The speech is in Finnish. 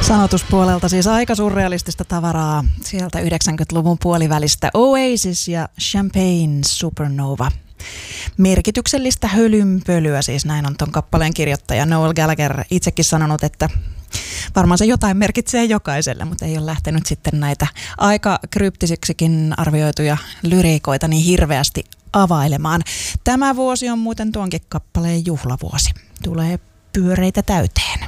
Sanotuspuolelta siis aika surrealistista tavaraa sieltä 90-luvun puolivälistä. Oasis ja Champagne Supernova. Merkityksellistä hölynpölyä, siis näin on ton kappaleen kirjoittaja Noel Gallagher itsekin sanonut, että varmaan se jotain merkitsee jokaiselle, mutta ei ole lähtenyt sitten näitä aika kryptisiksikin arvioituja lyriikoita niin hirveästi availemaan. Tämä vuosi on muuten tuonkin kappaleen juhlavuosi. Tulee pyöreitä täyteen.